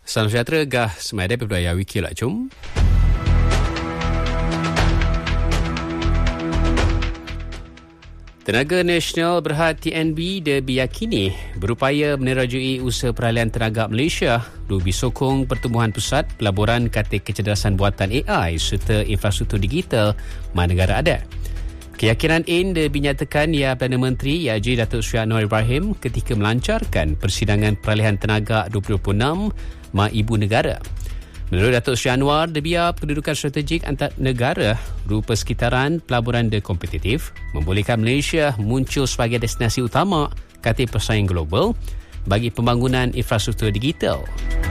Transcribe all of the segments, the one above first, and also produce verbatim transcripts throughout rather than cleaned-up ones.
Salam sejahtera gah semada pebudaya wiki lak cum. Tenaga Nasional Berhad T N B diyakini berupaya menerajui usaha peralihan tenaga Malaysia lebih sokong pertumbuhan pusat pelaburan katil kecerdasan buatan A I serta infrastruktur digital mana negara ada. Keyakinan ini dinyatakan ya Perdana Menteri Y J Datuk Seri Anwar Ibrahim ketika melancarkan persidangan peralihan tenaga dua ribu dua puluh enam Ma Ibu Negara. Menurut Datuk Seri Anwar, debiak kedudukan strategik antar negara rupa sekitaran pelaburan de kompetitif membolehkan Malaysia muncul sebagai destinasi utama katil persaing global bagi pembangunan infrastruktur digital.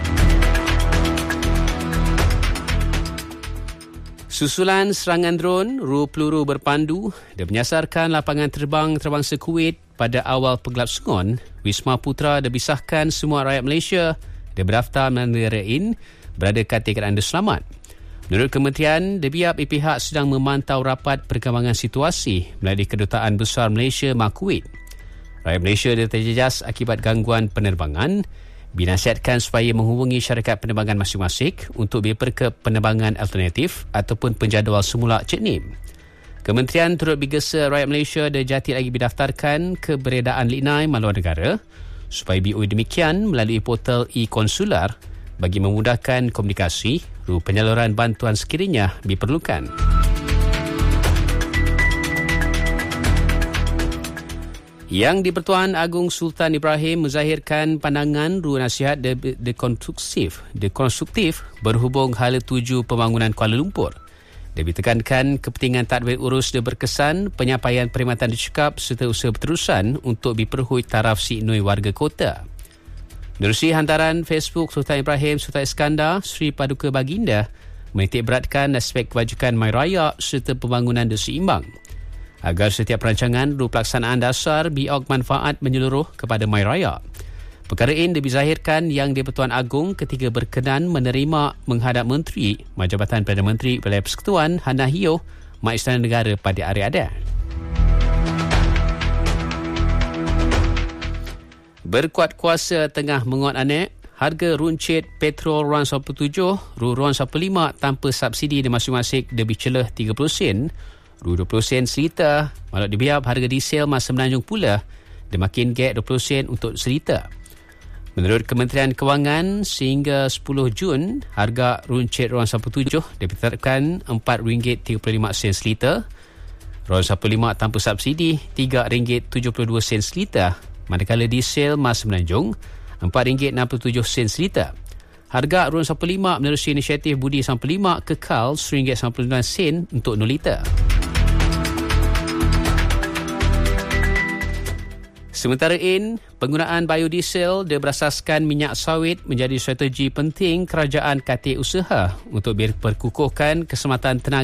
Susulan serangan dron ru peluru berpandu dan menyasarkan lapangan terbang terbangsa Kuwait pada awal pegelap sengon, Wisma Putra dibisahkan semua rakyat Malaysia dan berdaftar negara ini berada katil keadaan selamat. Menurut kementerian, debiak pihak sedang memantau rapat perkembangan situasi melalui Kedutaan Besar Malaysia Ma Kuwait. Rakyat Malaysia yang terjejas akibat gangguan penerbangan dinasihatkan supaya menghubungi syarikat penerbangan masing-masing untuk berperka penerbangan alternatif ataupun penjadual semula cek nim. Kementerian turut bergesa rakyat Malaysia dan jati lagi berdaftarkan keberedaan lignai maluan negara supaya B O demikian melalui portal e-konsular bagi memudahkan komunikasi ru penyaluran bantuan sekiranya diperlukan. Yang di-Pertuan Agong Sultan Ibrahim menzahirkan pandangan ru nasihat dekonstruktif de, de dekonstruktif berhubung hala tuju pembangunan Kuala Lumpur. Dia ditekankan kepentingan tadbir urus dan berkesan penyampaian perkhidmatan dicekap serta usaha berterusan untuk diperhui taraf Siknoi warga kota. Menerusi hantaran Facebook Sultan Ibrahim Sultan Iskandar, Sri Paduka Baginda menitik beratkan aspek kebajikan Mai Raya serta pembangunan yang seimbang agar setiap perancangan ru pelaksanaan dasar biok manfaat menyeluruh kepada Mai Raya. Perkara ini dibizahirkan yang di-Pertuan Agong ketika berkenan menerima menghadap Menteri Majabatan Perdana Menteri Wilayah Persekutuan Hannah Hio Mak Istana Negara pada hari ada. Berkuat kuasa tengah menguat anek, harga runcit petrol RON sembilan puluh tujuh, RU RON sembilan puluh lima tanpa subsidi di masing-masing lebih celah tiga puluh sen, RU dua puluh sen seliter. Walau dibiap harga diesel masa menanjung pula, dia makin gap dua puluh sen untuk seliter. Menurut Kementerian Kewangan, sehingga sepuluh Jun, harga runcit RON sembilan puluh tujuh ditetapkan empat ringgit tiga puluh lima sen seliter, RON sembilan puluh lima tanpa subsidi tiga ringgit tujuh puluh dua sen seliter, manakala diesel masa menanjung empat ringgit enam puluh tujuh sen seliter. Harga RON sembilan puluh lima menerusi inisiatif Budi sembilan puluh lima kekal satu ringgit sembilan puluh sembilan sen untuk nol liter. Sementara ini, penggunaan biodiesel dia berasaskan minyak sawit menjadi strategi penting kerajaan katil usaha untuk berperkukuhkan keselamatan tenaga